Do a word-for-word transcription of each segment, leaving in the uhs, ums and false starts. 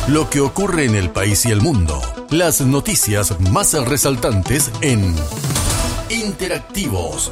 Lo que ocurre en el país y el mundo. Las noticias más resaltantes en Interactivos.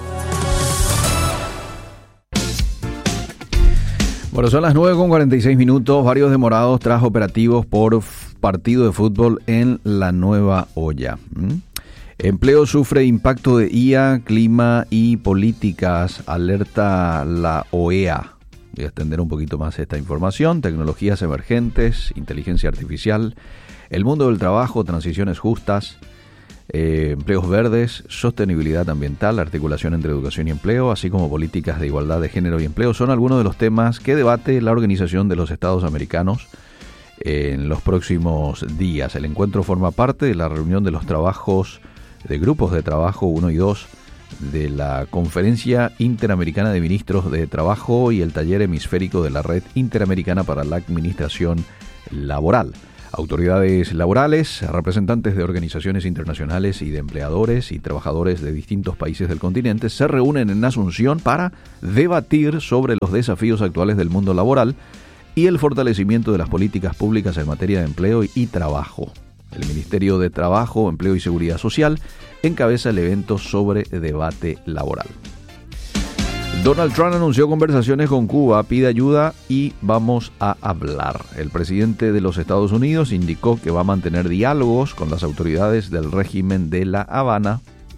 Bueno, son las nueve con cuarenta y seis minutos. Varios demorados tras operativos por partido de fútbol en La Nueva Olla. ¿Mm? Empleo sufre impacto de I A, clima y políticas, alerta la O E A. Voy a extender un poquito más esta información. Tecnologías emergentes, inteligencia artificial, el mundo del trabajo, transiciones justas, eh, empleos verdes, sostenibilidad ambiental, articulación entre educación y empleo, así como políticas de igualdad de género y empleo, son algunos de los temas que debate la Organización de los Estados Americanos en los próximos días. El encuentro forma parte de la reunión de los trabajos de grupos de trabajo uno y dos de la Conferencia Interamericana de Ministros de Trabajo y el Taller Hemisférico de la Red Interamericana para la Administración Laboral. Autoridades laborales, representantes de organizaciones internacionales y de empleadores y trabajadores de distintos países del continente se reúnen en Asunción para debatir sobre los desafíos actuales del mundo laboral y el fortalecimiento de las políticas públicas en materia de empleo y trabajo. El Ministerio de Trabajo, Empleo y Seguridad Social encabeza el evento sobre debate laboral. Donald Trump anunció conversaciones con Cuba, pide ayuda y vamos a hablar. El presidente de los Estados Unidos indicó que va a mantener diálogos con las autoridades del régimen de La Habana.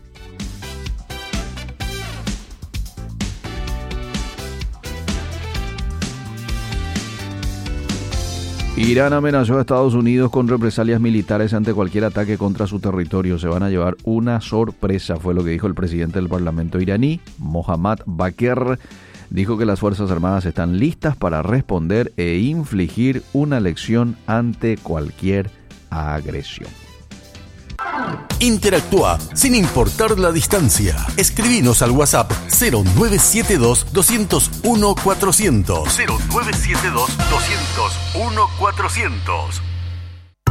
Irán amenazó a Estados Unidos con represalias militares ante cualquier ataque contra su territorio. Se van a llevar una sorpresa, fue lo que dijo el presidente del Parlamento iraní, Mohammad Bakr. Dijo que las Fuerzas Armadas están listas para responder e infligir una lección ante cualquier agresión. Interactúa sin importar la distancia. Escribinos al WhatsApp cero nueve siete dos, dos cero uno, cuatrocientos. cero nueve siete dos, dos cero uno, cuatrocientos.